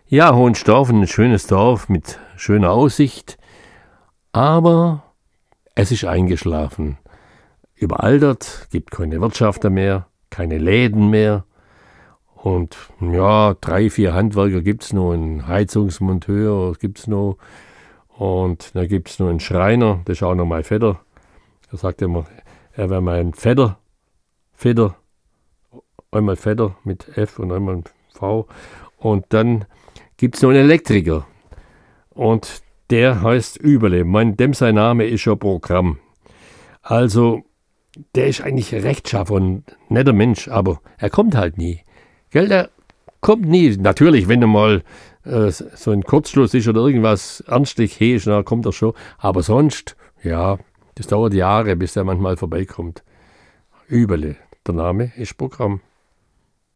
Ja, Hohenstaufen, ein schönes Dorf mit schöner Aussicht, aber es ist eingeschlafen. Überaltert, gibt keine Wirtschaft mehr, keine Läden mehr. Und ja, 3, 4 Handwerker gibt's noch, einen Heizungsmonteur gibt's noch. Und dann gibt's noch einen Schreiner, das ist auch noch mein Vetter. Er sagt immer, er wäre mein Vetter, einmal Vetter mit F und einmal V. Und dann gibt's noch einen Elektriker. Und der heißt Überle. Dem sein Name ist schon Programm. Also, der ist eigentlich rechtschaffen und netter Mensch, aber er kommt halt nie. Gell, der kommt nie. Natürlich, wenn er mal so ein Kurzschluss ist oder irgendwas ernstlich ist, dann kommt er schon. Aber sonst, ja, das dauert Jahre, bis er manchmal vorbeikommt. Überle. Der Name ist Programm.